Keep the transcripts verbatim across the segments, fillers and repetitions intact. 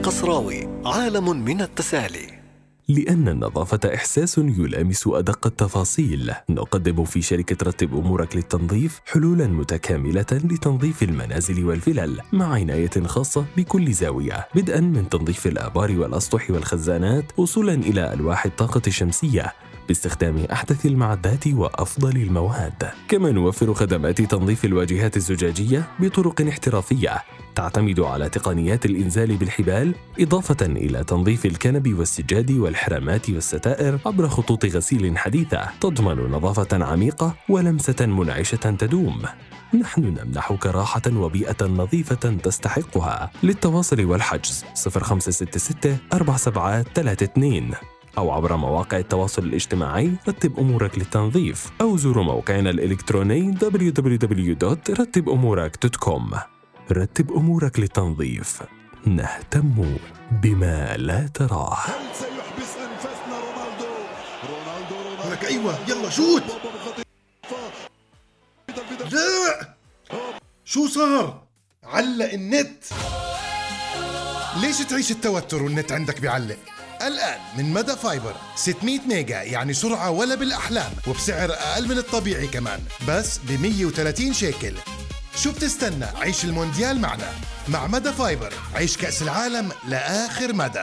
القصراوي، عالم من التسالي. لأن النظافة إحساس يلامس أدق التفاصيل، نقدم في شركة رتب أمورك للتنظيف حلولاً متكاملة لتنظيف المنازل والفلل مع عناية خاصة بكل زاوية، بدءاً من تنظيف الآبار والأسطح والخزانات وصولاً إلى ألواح الطاقة الشمسية باستخدام أحدث المعدات وأفضل المواد. كما نوفر خدمات تنظيف الواجهات الزجاجية بطرق احترافية تعتمد على تقنيات الإنزال بالحبال، إضافة إلى تنظيف الكنب والسجاد والحرامات والستائر عبر خطوط غسيل حديثة تضمن نظافة عميقة ولمسة منعشة تدوم. نحن نمنحك راحة وبيئة نظيفة تستحقها. للتواصل والحجز صفر خمسة ستة ستة أربعة سبعة ثلاثة اثنين أو عبر مواقع التواصل الاجتماعي رتب أمورك للتنظيف، أو زوروا موقعنا الإلكتروني دبليو دبليو دبليو دوت رتب أمورك دوت كوم. رتب أمورك للتنظيف، نهتم بما لا تراه. هل سيحبس أنفاسنا رونالدو؟ رونالدو لك أيوة يلا شوت. لا شو صار؟ علق النت. ليش تعيش التوتر والنت عندك بيعلق؟ الآن من مدى فايبر ستمية ميجا، يعني سرعة ولا بالأحلام، وبسعر أقل من الطبيعي كمان، بس ب مية وثلاثين شيكل. شو بتستنى؟ عيش المونديال معنا. مع مدى فايبر عيش كأس العالم لآخر مدى.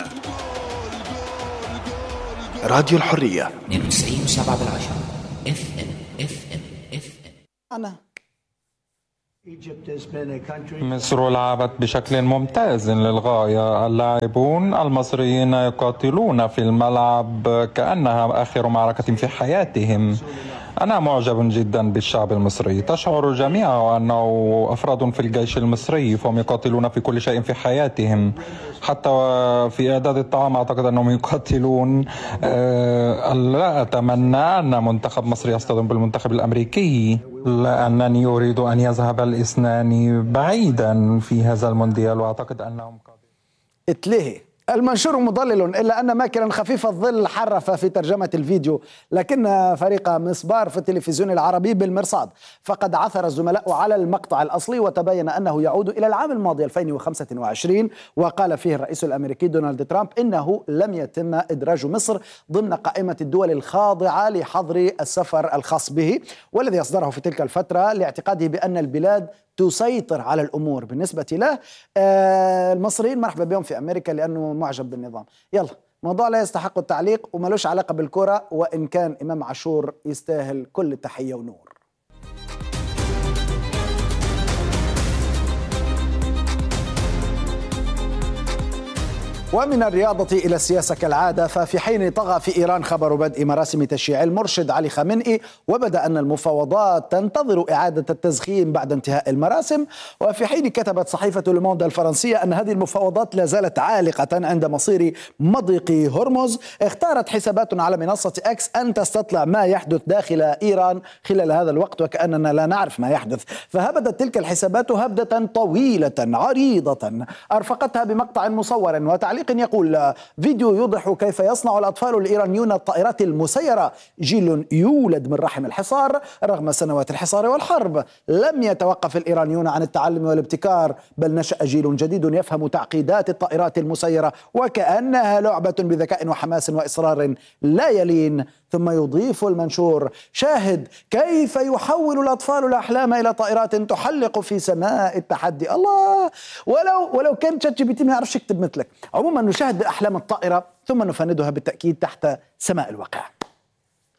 راديو الحرية اثنين وتسعين وسبعة بالعشرة اف ام اف ام اف ام. أنا مصر لعبت بشكل ممتاز للغاية. اللاعبون المصريين يقاتلون في الملعب كأنها آخر معركة في حياتهم. أنا معجب جدا بالشعب المصري. تشعر جميعا أنه أفراد في الجيش المصري، فهم يقاتلون في كل شيء في حياتهم، حتى في إعداد الطعام أعتقد أنهم يقاتلون. لا أتمنى أن منتخب مصر يصطدم بالمنتخب الأمريكي، لأنني أريد أن يذهب الاثنان بعيدا في هذا المونديال، وأعتقد أنهم اتلهي. المنشور مضلل إلا أن ماكلا خفيف الظل حرف في ترجمة الفيديو، لكن فريق مسبار في التلفزيون العربي بالمرصاد فقد عثر الزملاء على المقطع الأصلي، وتبين أنه يعود إلى العام الماضي ألفين وخمسة وعشرين، وقال فيه الرئيس الأمريكي دونالد ترامب إنه لم يتم إدراج مصر ضمن قائمة الدول الخاضعة لحظر السفر الخاص به، والذي أصدره في تلك الفترة لاعتقاده بأن البلاد تسيطر على الأمور بالنسبة له. آه المصريين مرحبا بهم في أمريكا لأنه معجب بالنظام. يلا، موضوع لا يستحق التعليق وملوش علاقة بالكرة، وإن كان إمام عاشور يستاهل كل التحية ونور. ومن الرياضة إلى السياسة كالعادة، ففي حين طغى في إيران خبر بدء مراسم تشييع المرشد علي خامنئي، وبدأ أن المفاوضات تنتظر إعادة التزخيم بعد انتهاء المراسم، وفي حين كتبت صحيفة لوموند الفرنسية أن هذه المفاوضات لا زالت عالقة عند مصير مضيق هرمز، اختارت حسابات على منصة إكس أن تستطلع ما يحدث داخل إيران خلال هذا الوقت وكأننا لا نعرف ما يحدث. فهبدت تلك الحسابات هبدة طويلة عريضة أرفقتها بمقطع مصور وتعليق يقول: فيديو يوضح كيف يصنع الأطفال الإيرانيون الطائرات المسيرة، جيل يولد من رحم الحصار. رغم سنوات الحصار والحرب لم يتوقف الإيرانيون عن التعلم والابتكار، بل نشأ جيل جديد يفهم تعقيدات الطائرات المسيرة وكأنها لعبة بذكاء وحماس وإصرار لا يلين. ثم يضيف المنشور: شاهد كيف يحول الأطفال الأحلام إلى طائرات تحلق في سماء التحدي. الله، ولو ولو كان تشات جي بي تي ما يعرفش يكتب مثلك. عموما نشاهد أحلام الطائرة ثم نفندها بالتأكيد تحت سماء الواقع.